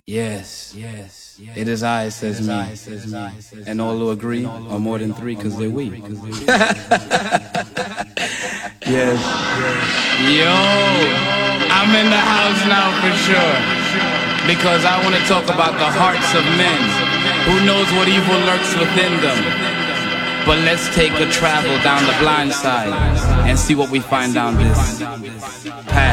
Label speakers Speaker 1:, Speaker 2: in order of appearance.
Speaker 1: Yes, it is I, says me. And all who agree are more than three, cause they're we. Yes. Yo, I'm in the house now for sure. Because I want to talk about the hearts of men. Who knows what evil lurks within them? But let's take a travel down the blind side and see what we find down this path.